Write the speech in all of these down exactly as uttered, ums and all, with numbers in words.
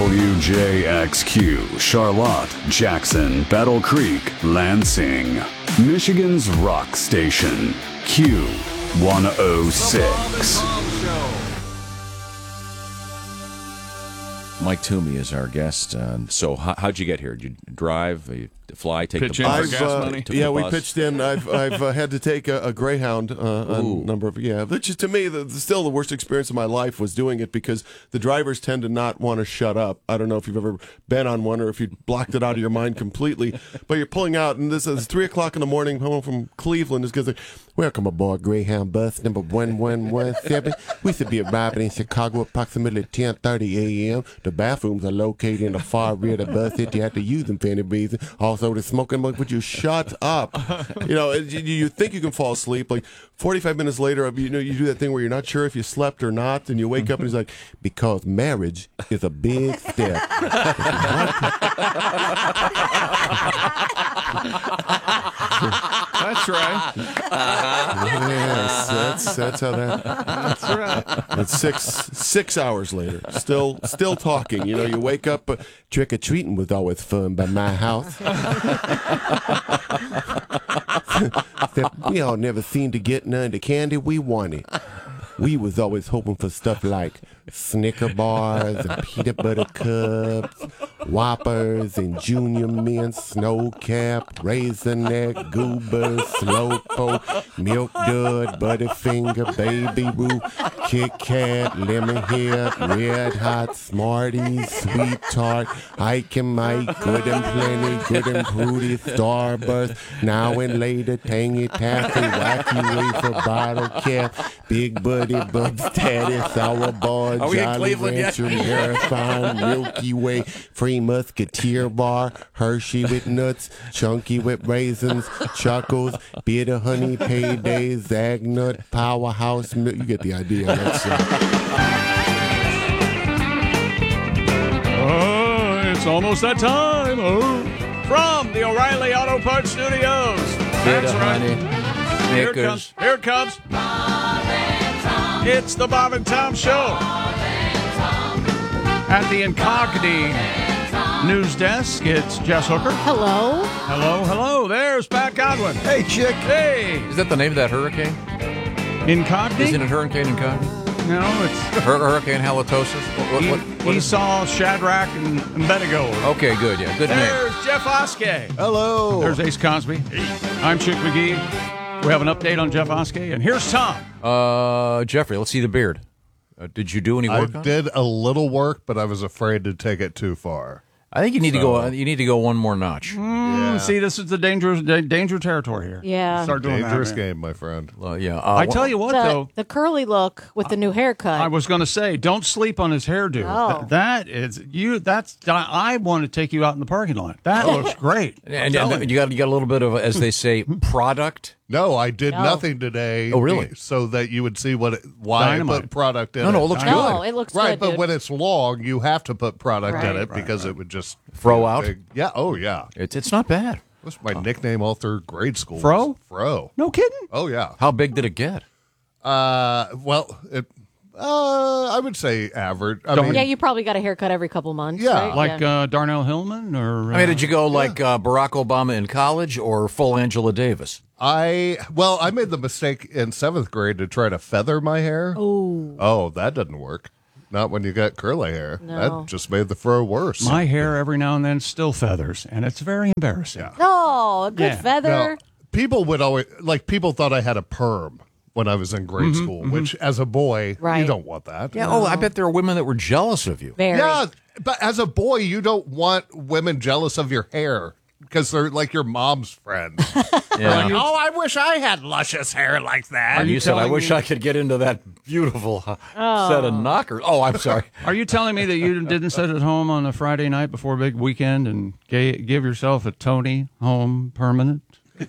W J X Q, Charlotte, Jackson, Battle Creek, Lansing. Michigan's rock station, Q one oh six. Mike Toomey is our guest. Uh, so, how, how'd you get here? Did you drive, you fly, take Pitch the in bus? for gas uh, money? Took yeah, the we bus? pitched in. I've I've uh, had to take a, a Greyhound uh, a number of yeah, which is to me the, the, still the worst experience of my life was doing it because the drivers tend to not want to shut up. I don't know if you've ever been on one or if you blocked it out of your mind completely, but you're pulling out and this is three o'clock in the morning home from Cleveland. Is because welcome aboard Greyhound bus number one one one seven. We should be arriving in Chicago approximately ten thirty a.m. The bathrooms are located in the far rear of the bus if you have to use them for any reason. Also, the smoking bunk, would you shut up? You know, you, you think you can fall asleep. Like forty-five minutes later, you know, you do that thing where you're not sure if you slept or not, and you wake up and he's like, because marriage is a big step. That's right. Yes, that's that's how that. That's right. It's six six hours later, still still talking. You know, you wake up. Uh, Trick or treating was always fun by my house. Except we all never seemed to get none of the candy we wanted. We was always hoping for stuff like Snicker bars and peanut butter cups, Whoppers and Junior Mint, Snow Cap, Raisinette, Goobers, Slowpoke, Milk Dud, Butterfinger, Baby Ruth, Kit Kat, Lemon Head, Red Hot, Smarties, Sweet Tart, Ike and Mike, Good and Plenty, Good and Fruity, Starburst, Now and Later, Tangy Taffy, Wacky Wafer, Bottle Cap, Big Buddy, Bub's Daddy, Sour Bar, Are we in Jolly Cleveland yet? Rancher, Marathon, Milky Way, Free Musketeer Bar, Hershey with nuts, Chunky with raisins, Chuckles, Bitter Honey, Payday, Zagnut, Powerhouse Milk. You get the idea. That's uh, Oh, it's almost that time. Oh. From the O'Reilly Auto Parts Studios. That's right. Here it comes. Here it comes. It's the Bob and Tom Show. At the Incogni News Desk, it's Jess Hooker. Hello. Hello, hello. There's Pat Godwin. Hey, chick. Hey. Is that the name of that hurricane? Incogni? Isn't it Hurricane Incogni? No, it's Hur- hurricane Halitosis? What, what, what, what is- Esau, Shadrach, and Abednego. Okay, good, yeah. Good name. There's Jeff Oskey. Hello. There's Ace Cosby. I'm Chick McGee. We have an update on Jeff Oskey, and here's Tom. Uh, Jeffrey, let's see the beard. Uh, did you do any I work on it? did a little work, but I was afraid to take it too far. I think you need to So- go. You need to go one more notch. Yeah. See, this is the dangerous, da- danger territory here. Yeah. Start doing Dangerous that, man. game, my friend. Uh, yeah. Uh, I tell you what, the, though, the curly look with the new haircut. I was going to say, don't sleep on his hairdo. Oh. Th- that is you. That's I, I want to take you out in the parking lot. That looks great. and, I'm and telling you got you got a little bit of, as they say, product. No, I did No. nothing today. Oh, really? So that you would see what it, why I Dynamite. put product in No, it. no, it looks no, good. it looks right, good. but dude. when it's long, you have to put product in Right. it because it would just Throw be a out? big- yeah. Oh, yeah. It's it's not bad. That's my nickname all through grade school. Fro? was Fro. No kidding. Oh, yeah. How big did it get? Uh, well, it. Uh, I would say average. I Don't- mean, yeah, you probably got a haircut every couple months. Yeah. right? Like uh, Darnell Hillman, or uh, I mean, did you go like uh, Barack Obama in college or full Angela Davis? I well, I made the mistake in seventh grade to try to feather my hair. Oh, Oh, that doesn't work. Not when you got curly hair. No. That just made the fro worse. my hair every now and then still feathers, and it's very embarrassing. Yeah. no, a good Yeah. feather. Now, people would always like people thought I had a perm when I was in grade school, which as a boy, you Right. don't want that. Yeah. Oh, I bet there are women that were jealous of you. Very. Yeah, but as a boy, you don't want women jealous of your hair because they're like your mom's friends. Yeah. oh, I wish I had luscious hair like that. And you you said, "I telling wish me- I could get into that beautiful uh, set of knockers." Oh, I'm sorry. Are you telling me that you didn't sit at home on a Friday night before a big weekend and ga- give yourself a Tony Home Permanent?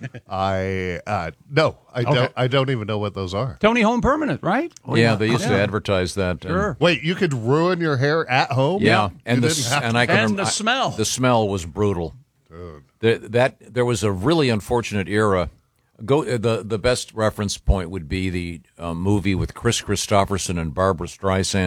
I uh, no, I Okay. don't. I don't even know what those are. Tony Home Permanent, right? yeah, they used to Yeah. advertise that. and- Sure. Wait, you could ruin your hair at home? Yeah, and you the didn't s- have and to- I can And rem- the I- smell. the smell was brutal. The, that there was a really unfortunate era. Go uh, the the best reference point would be the uh, movie with Chris Christopherson and Barbara Streisand,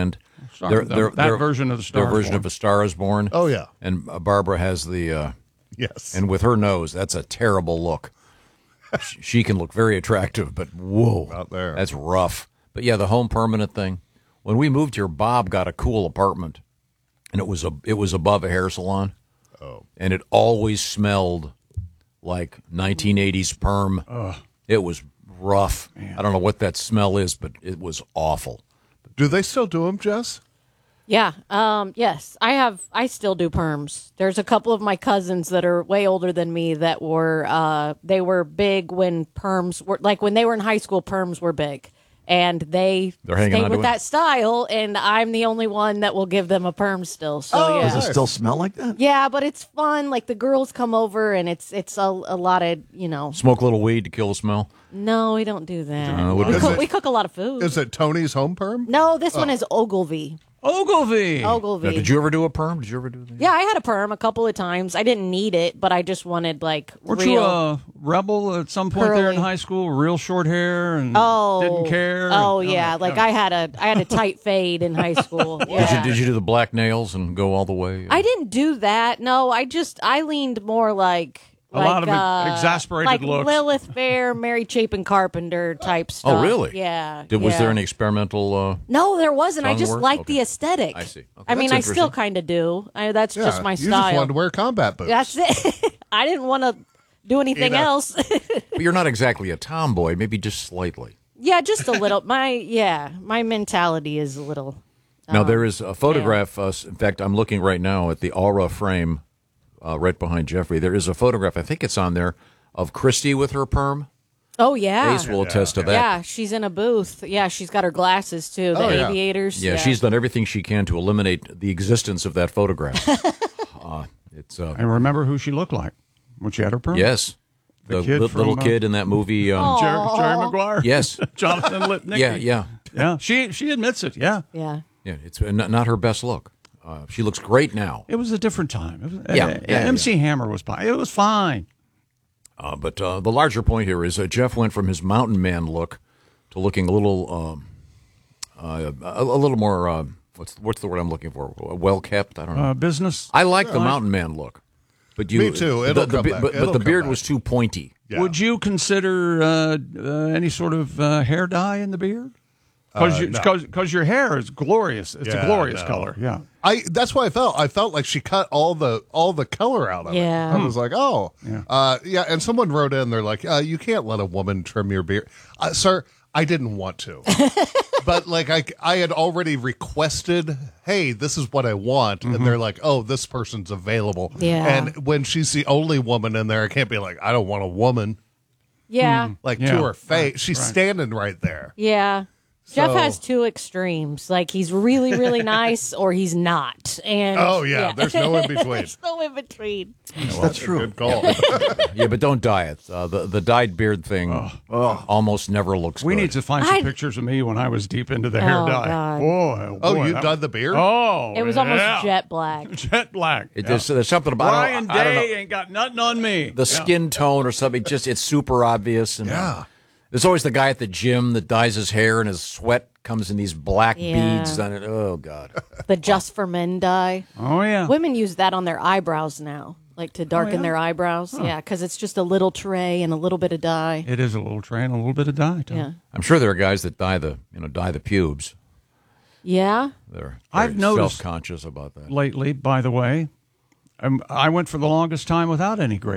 Star, Their- the- their- that their- version of the Star. Their version Born. of A Star Is Born. Oh, yeah. And uh, Barbara has the, uh, Yes. and with her nose, that's a terrible look. she, she can look very attractive, but whoa, Out there. that's rough. But yeah, the home permanent thing. When we moved here, Bob got a cool apartment, and it was a it was above a hair salon. Oh. And it always smelled like nineteen eighties perm. Ugh. It was rough. I don't know what that smell is, but it was awful. Do they still do them, Jess? Yeah. Um, yes, I have. I still do perms. There's a couple of my cousins that are way older than me that were. Uh, they were big when perms were like when they were in high school. Perms were big, and they They're hanging stayed on with to it. that style. And I'm the only one that will give them a perm still. So Oh, yeah. Does it still smell like that? Yeah, but it's fun. Like the girls come over, and it's it's a, a lot of you know. Smoke a little weed to kill the smell. No, we don't do that. Uh, what we, is cook, it? we cook a lot of food. Is it Tony's home perm? No, this one is Ogilvy. Ogilvy. Ogilvy. Now, did you ever do a perm? Did you ever do that? Yeah, I had a perm a couple of times. I didn't need it, but I just wanted like Weren't real. you a rebel at some point there in Curly. high school? Real short hair and oh, didn't care. Oh and- yeah, like I had a I had a tight fade in high school. Did you, Yeah. did you do the black nails and go all the way? I didn't do that. No, I just I leaned more like A like, lot of uh, exasperated like looks. Lilith Fair, Mary Chapin Carpenter type stuff. Oh, really? Yeah. Did, was yeah. there any experimental? Uh, No, there wasn't. I tongue just work? liked Okay. the aesthetic. I see. Okay, I mean, that's I still interesting. kind of do. I, that's Yeah, just my you style. just wanted to wear combat boots. That's it. I didn't want to do anything You know. else. but you're not exactly a tomboy, maybe just slightly. Yeah, just a little. My yeah, my mentality is a little. Now there is a photograph. Uh, in fact, I'm looking right now at the Aura frame, uh, right behind Jeffrey. There is a photograph. I think it's on there of Christy with her perm. Oh yeah, Ace will attest to that. yeah. She's in a booth. Yeah, she's got her glasses too. The Oh, yeah. aviators. Yeah, she's done everything she can to eliminate the existence of that photograph. uh, it's uh, I remember who she looked like when she had her perm. yes, The the, kid li- from, little uh, kid in that movie. Um, Jerry, Jerry Maguire. yes, Jonathan Lipnicki. yeah, yeah, yeah. She she admits it. Yeah, Yeah. yeah. It's not, not her best look. Uh, she looks great now. it was a different time. It was, Yeah, uh, yeah, M C Hammer was fine. It was fine. Uh, but uh, the larger point here is uh, Jeff went from his mountain man look to looking a little, um, uh, a, a little more. Uh, what's what's the word I'm looking for? Well kept. I don't know. Uh, business. I like the mountain man look, but you. Me too. It'll the, the, come be- back. But, but It'll the come beard back. was too pointy. Yeah. Would you consider uh, uh, any sort of uh, hair dye in the beard? Because Uh, no. because your hair is glorious. It's Yeah, a glorious no. color. Yeah. I that's why I felt I felt like she cut all the all the color out of Yeah. it. I was like, oh, Yeah. uh, yeah. And someone wrote in, they're like, uh, you can't let a woman trim your beard, uh, sir. I didn't want to, but like I I had already requested, hey, this is what I want, and they're like, oh, this person's available. Yeah. And when she's the only woman in there, I can't be like, I don't want a woman Yeah. like Yeah. to her face. Right, She's right. standing right there. Yeah. Jeff So- has two extremes. Like he's really, really nice or he's not. And Oh yeah, there's no in between. There's no in between. That's true. Good call. Yeah, but don't dye it. Uh, the the dyed beard thing almost never looks. We good. need to find some I- pictures of me when I was deep into the hair Oh, dye. God. Boy, Oh, boy, you that- dyed the beard? Oh, It was almost yeah. jet black. jet black. It, Yeah. there's, there's something about I Ryan don't, I don't know, Day ain't got nothing on me. the skin tone or something. Just it's super obvious. And, Yeah. There's always the guy at the gym that dyes his hair and his sweat comes in these black Yeah. beads on it. Oh God. The Just for Men dye. Oh yeah. Women use that on their eyebrows now, like to darken yeah? their eyebrows. Yeah, because it's just a little tray and a little bit of dye. It is a little tray and a little bit of dye. Too. Yeah. I'm sure there are guys that dye the you know dye the pubes. Yeah. They're, I've very noticed- self-conscious about that. Lately, by the way, um, I went for the longest time without any gray.